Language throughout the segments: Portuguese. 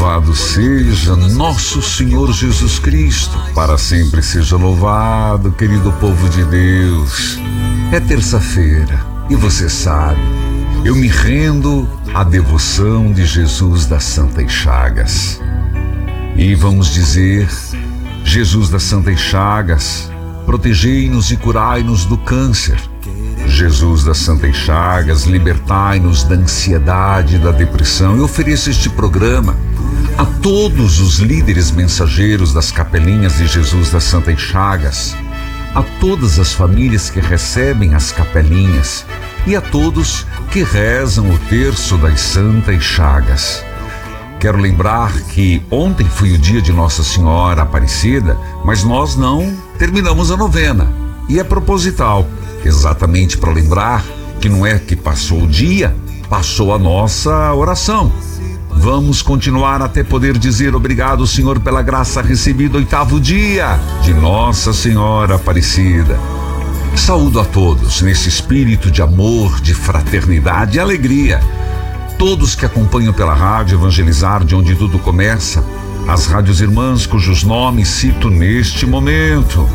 Louvado seja nosso Senhor Jesus Cristo, para sempre seja louvado, querido povo de Deus. É terça-feira e você sabe, eu me rendo à devoção de Jesus das Santas Chagas. E vamos dizer: Jesus das Santas Chagas, protegei-nos e curai-nos do câncer. Jesus das Santas Chagas, libertai-nos da ansiedade e da depressão. Eu ofereço este programa a todos os líderes mensageiros das capelinhas de Jesus das Santas Chagas, a todas as famílias que recebem as capelinhas e a todos que rezam o terço das Santas Chagas. Quero lembrar que ontem foi o dia de Nossa Senhora Aparecida, mas nós não terminamos a novena. E é proposital, exatamente para lembrar que não é que passou o dia, passou a nossa oração. Vamos continuar até poder dizer obrigado, Senhor, pela graça recebida, 8º dia de Nossa Senhora Aparecida. Saúdo a todos nesse espírito de amor, de fraternidade e alegria. Todos que acompanham pela rádio Evangelizar, de onde tudo começa, as rádios irmãs cujos nomes cito neste momento.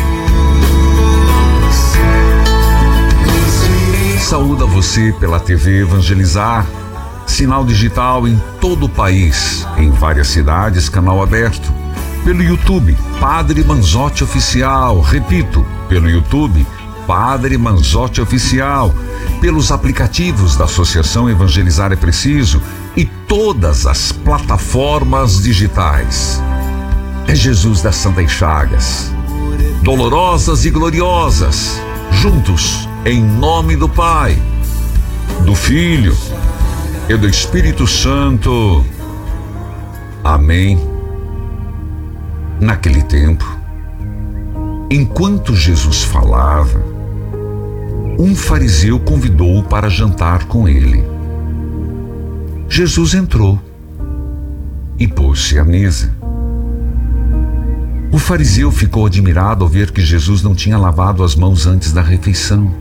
Saúdo a você pela TV Evangelizar, sinal digital em todo o país, em várias cidades, canal aberto. Pelo YouTube, Padre Manzotti Oficial, repito, pelo YouTube, Padre Manzotti Oficial, pelos aplicativos da Associação Evangelizar é Preciso e todas as plataformas digitais. É Jesus das Santas Chagas, dolorosas e gloriosas, juntos, em nome do Pai, do Filho e do Espírito Santo. Amém. Naquele tempo, enquanto Jesus falava, um fariseu convidou-o para jantar com ele. Jesus entrou e pôs-se à mesa. O fariseu ficou admirado ao ver que Jesus não tinha lavado as mãos antes da refeição.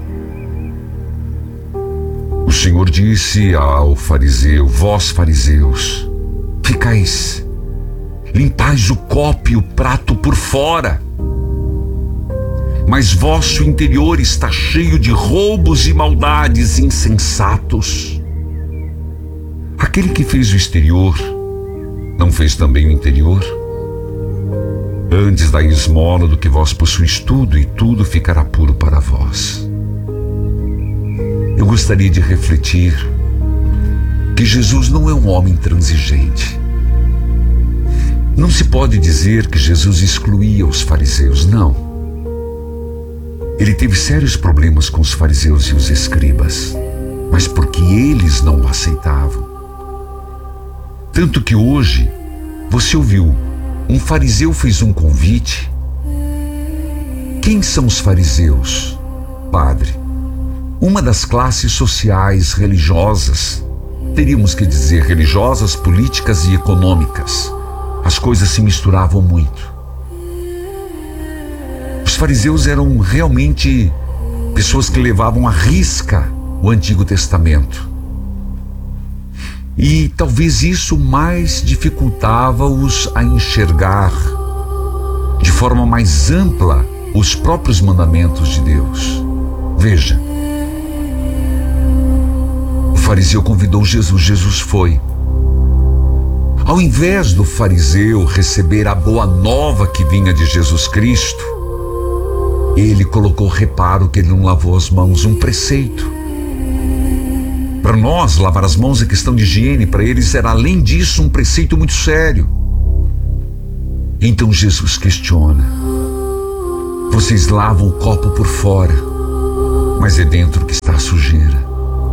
O Senhor disse ao fariseu: vós, fariseus, limpais o copo e o prato por fora, mas vosso interior está cheio de roubos e maldades, insensatos. Aquele que fez o exterior, não fez também o interior? Antes dai esmola do que vós possuís tudo, e tudo ficará puro para vós. Eu gostaria de refletir que Jesus não é um homem intransigente. Não se pode dizer que Jesus excluía os fariseus, não. Ele teve sérios problemas com os fariseus e os escribas, mas porque eles não o aceitavam. Tanto que hoje, você ouviu, um fariseu fez um convite. Quem são os fariseus, padre? Uma das classes sociais religiosas, teríamos que dizer religiosas, políticas e econômicas. As coisas se misturavam muito. Os fariseus eram realmente pessoas que levavam à risca o Antigo Testamento. E talvez isso mais dificultava-os a enxergar de forma mais ampla os próprios mandamentos de Deus. Veja, o fariseu convidou Jesus, Jesus foi. Ao invés do fariseu receber a boa nova que vinha de Jesus Cristo, ele colocou reparo que ele não lavou as mãos, um preceito. Para nós, lavar as mãos é questão de higiene, para eles era além disso um preceito muito sério. Então Jesus questiona: vocês lavam o copo por fora, mas é dentro que está a sujeira.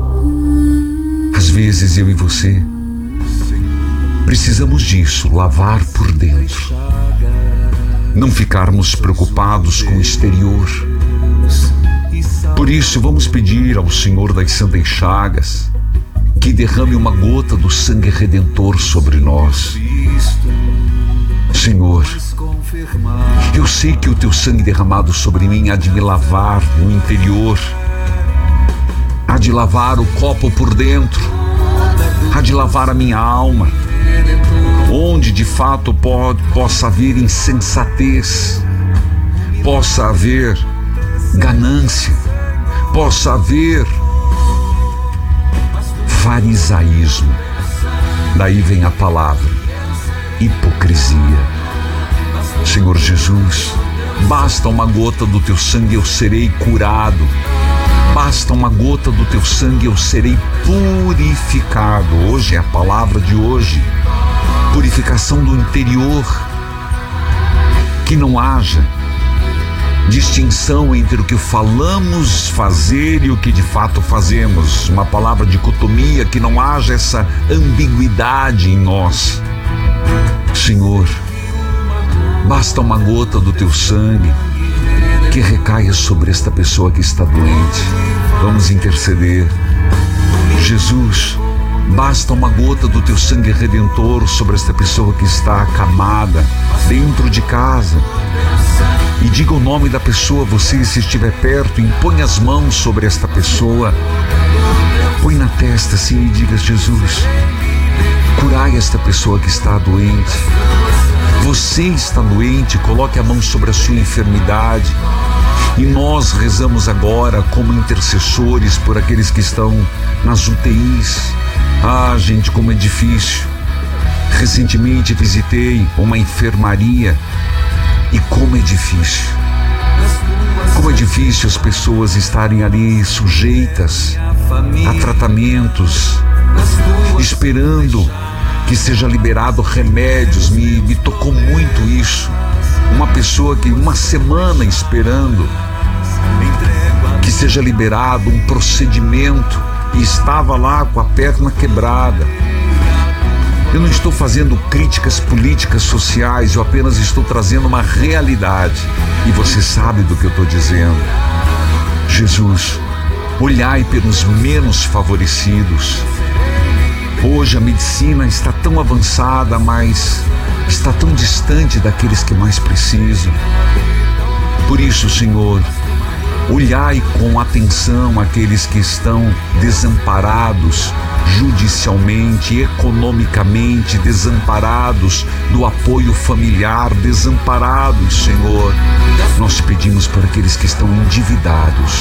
Às vezes eu e você precisamos disso, lavar por dentro. Não ficarmos preocupados com o exterior. Por isso vamos pedir ao Senhor das Santas Chagas que derrame uma gota do sangue redentor sobre nós. Senhor, eu sei que o teu sangue derramado sobre mim há de me lavar no interior, há de lavar o copo por dentro, há de lavar a minha alma. onde de fato possa haver insensatez, possa haver ganância, possa haver farisaísmo. Daí vem a palavra hipocrisia. Senhor Jesus, basta uma gota do teu sangue, eu serei curado. Basta uma gota do teu sangue, eu serei purificado. Hoje é a palavra de hoje. Purificação do interior. Que não haja distinção entre o que falamos fazer e o que de fato fazemos. Uma palavra dicotomia, que não haja essa ambiguidade em nós. Senhor, basta uma gota do teu sangue que recaia sobre esta pessoa que está doente. Vamos interceder. Jesus, basta uma gota do teu sangue redentor sobre esta pessoa que está acamada dentro de casa. E diga o nome da pessoa, você, se estiver perto, impõe as mãos sobre esta pessoa. Põe na testa assim e diga: Jesus, curai esta pessoa que está doente. Você está doente, coloque a mão sobre a sua enfermidade. E nós rezamos agora como intercessores por aqueles que estão nas UTIs. Ah, gente, como é difícil. Recentemente visitei uma enfermaria e como é difícil. Como é difícil as pessoas estarem ali sujeitas a tratamentos, esperando que seja liberado remédios. Me tocou muito isso. Uma pessoa que uma semana esperando que seja liberado um procedimento e estava lá com a perna quebrada. Eu não estou fazendo críticas políticas sociais, eu apenas estou trazendo uma realidade. E você sabe do que eu estou dizendo. Jesus, olhai pelos menos favorecidos. Hoje a medicina está tão avançada, mas está tão distante daqueles que mais precisam. Por isso, Senhor, olhai com atenção aqueles que estão desamparados judicialmente, economicamente, desamparados do apoio familiar, desamparados, Senhor. Nós te pedimos por aqueles que estão endividados.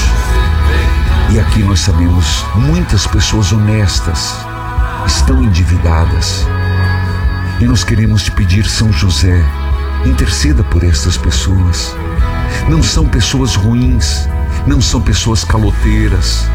E aqui nós sabemos, muitas pessoas honestas estão endividadas. E nós queremos te pedir, São José, interceda por estas pessoas. Não são pessoas ruins, não são pessoas caloteiras.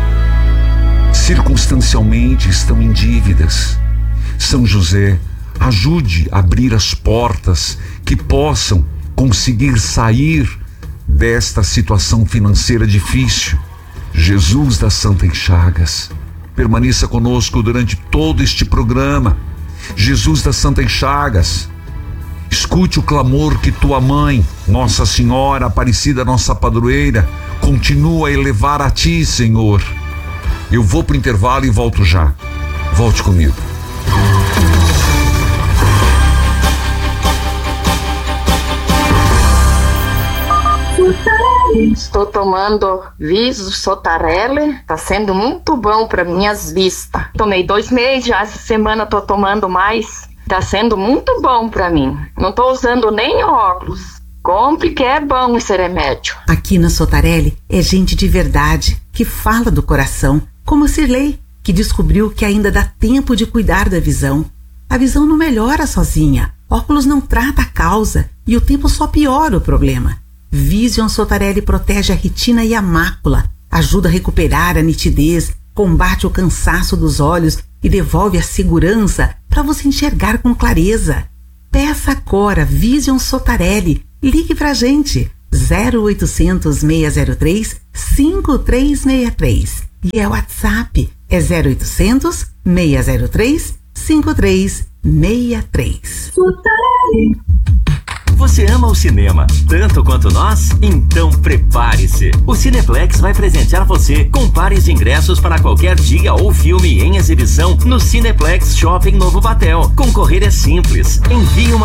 Circunstancialmente estão em dívidas. São José, ajude a abrir as portas que possam conseguir sair desta situação financeira difícil. Jesus das Santas Chagas, permaneça conosco durante todo este programa. Jesus das Santas Chagas, escute o clamor que tua mãe, Nossa Senhora Aparecida, nossa padroeira, continua a elevar a ti, Senhor. Eu vou para o intervalo e volto já. Volte comigo. Estou tomando Viso Sotarelli, tá sendo muito bom para minhas vistas. Tomei 2 meses, já essa semana tô tomando mais. Tá sendo muito bom para mim. Não tô usando nem óculos. Compre que é bom esse remédio. Aqui na Sotarelli é gente de verdade, que fala do coração, como a Cirlei, que descobriu que ainda dá tempo de cuidar da visão. A visão não melhora sozinha, óculos não trata a causa e o tempo só piora o problema. Vision Sotarelli protege a retina e a mácula, ajuda a recuperar a nitidez, combate o cansaço dos olhos e devolve a segurança para você enxergar com clareza. Peça agora Vision Sotarelli. Ligue pra gente, 0800 603 5363. E é o WhatsApp, é 0800 603 5363. Você ama o cinema tanto quanto nós? Então prepare-se! O Cineplex vai presentear você com pares de ingressos para qualquer dia ou filme em exibição no Cineplex Shopping Novo Batel. Concorrer é simples. Envie uma